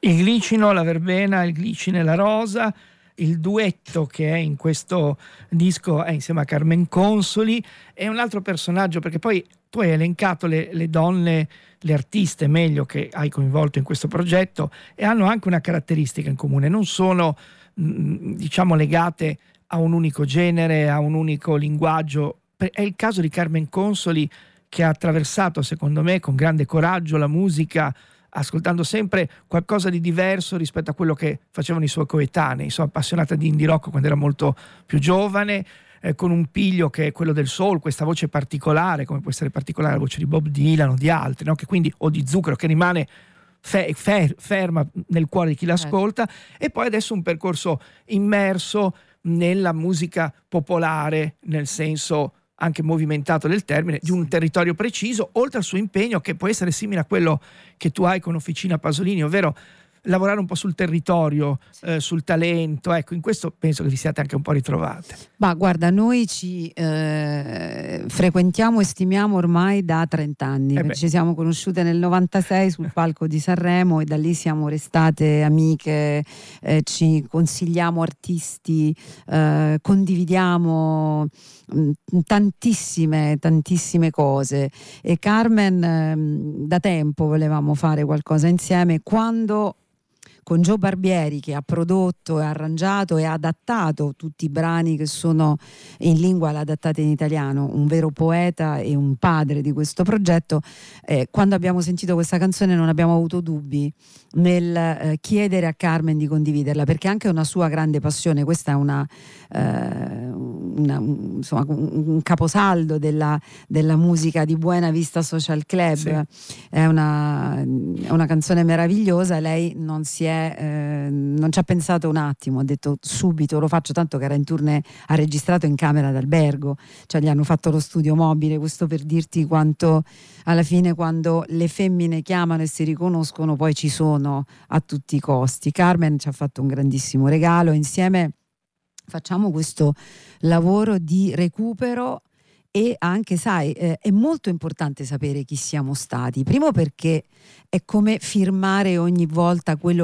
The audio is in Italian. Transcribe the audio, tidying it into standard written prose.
Il glicino, la verbena, il glicine e la rosa. Il duetto che è in questo disco è insieme a Carmen Consoli. È un altro personaggio, perché poi tu hai elencato le donne, le artiste meglio, che hai coinvolto in questo progetto, e hanno anche una caratteristica in comune: non sono diciamo legate a un unico genere, a un unico linguaggio. È il caso di Carmen Consoli, che ha attraversato, secondo me, con grande coraggio la musica, ascoltando sempre qualcosa di diverso rispetto a quello che facevano i suoi coetanei. Sono appassionata di indie rock quando era molto più giovane, con un piglio che è quello del soul, questa voce particolare, come può essere particolare la voce di Bob Dylan o di altri, no? Che quindi, o di Zucchero, che rimane ferma nel cuore di chi l'ascolta. E poi adesso un percorso immerso nella musica popolare, nel senso anche movimentato del termine, di un territorio preciso, oltre al suo impegno che può essere simile a quello che tu hai con Officina Pasolini, ovvero lavorare un po' sul territorio, sul talento. Ecco, in questo penso che vi siate anche un po' ritrovate. Ma guarda, noi ci frequentiamo e stimiamo ormai da 30 anni, perché ci siamo conosciute nel 96 sul palco di Sanremo, e da lì siamo restate amiche, ci consigliamo artisti, condividiamo tantissime cose. E Carmen, da tempo volevamo fare qualcosa insieme, quando con Joe Barbieri, che ha prodotto, arrangiato e adattato tutti i brani che sono in lingua, l'ha adattata in italiano, un vero poeta e un padre di questo progetto. Quando abbiamo sentito questa canzone non abbiamo avuto dubbi nel chiedere a Carmen di condividerla, perché è anche una sua grande passione. Questa è insomma, un caposaldo della musica di Buena Vista Social Club. Sì. È una canzone meravigliosa. Lei non ci ha pensato un attimo, ha detto subito lo faccio, tanto che era in tournée, ha registrato in camera d'albergo, cioè gli hanno fatto lo studio mobile. Questo per dirti quanto alla fine, quando le femmine chiamano e si riconoscono, poi ci sono a tutti i costi. Carmen ci ha fatto un grandissimo regalo, insieme facciamo questo lavoro di recupero. E anche, sai, è molto importante sapere chi siamo stati, primo perché è come firmare ogni volta quello